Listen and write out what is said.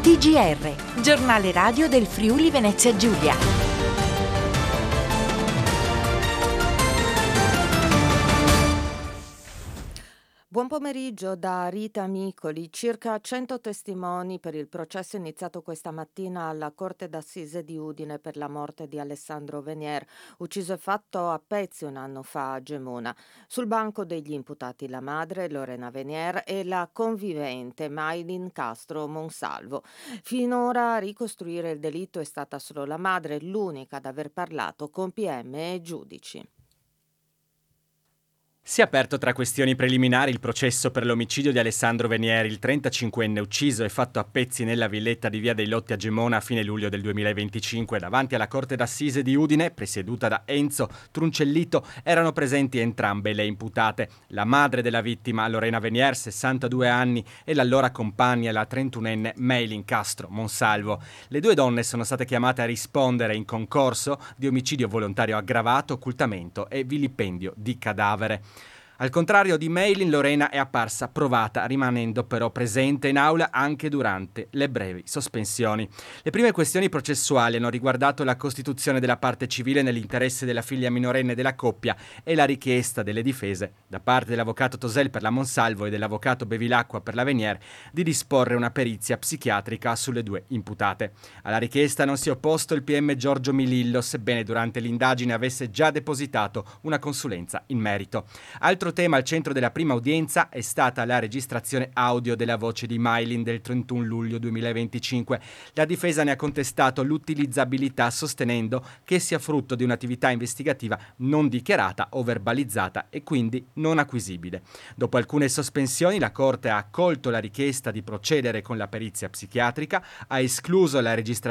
TGR, giornale radio del Friuli Venezia Giulia. Buon pomeriggio da Rita Micoli. Circa 100 testimoni per il processo iniziato questa mattina alla Corte d'Assise di Udine per la morte di Alessandro Venier, ucciso e fatto a pezzi un anno fa a Gemona. Sul banco degli imputati la madre, Lorena Venier, e la convivente Maylin Castro Monsalvo. Finora a ricostruire il delitto è stata solo la madre, l'unica ad aver parlato con PM e giudici. Si è aperto tra questioni preliminari il processo per l'omicidio di Alessandro Venier, il 35enne ucciso e fatto a pezzi nella villetta di Via dei Lotti a Gemona a fine luglio del 2025. Davanti alla Corte d'Assise di Udine, presieduta da Enzo Truncellito, erano presenti entrambe le imputate. La madre della vittima, Lorena Venier, 62 anni, e l'allora compagna, la 31enne Maylin Castro Monsalvo. Le due donne sono state chiamate a rispondere in concorso di omicidio volontario aggravato, occultamento e vilipendio di cadavere. Al contrario di Maylin, Lorena è apparsa provata, rimanendo però presente in aula anche durante le brevi sospensioni. Le prime questioni processuali hanno riguardato la costituzione della parte civile nell'interesse della figlia minorenne della coppia e la richiesta delle difese, da parte dell'avvocato Tosel per la Monsalvo e dell'avvocato Bevilacqua per la Venier, di disporre una perizia psichiatrica sulle due imputate. Alla richiesta non si è opposto il PM Giorgio Milillo, sebbene durante l'indagine avesse già depositato una consulenza in merito. Altro tema al centro della prima udienza è stata la registrazione audio della voce di Maylin del 31 luglio 2025. La difesa ne ha contestato l'utilizzabilità, sostenendo che sia frutto di un'attività investigativa non dichiarata o verbalizzata e quindi non acquisibile. Dopo alcune sospensioni, la Corte ha accolto la richiesta di procedere con la perizia psichiatrica, ha escluso la registrazione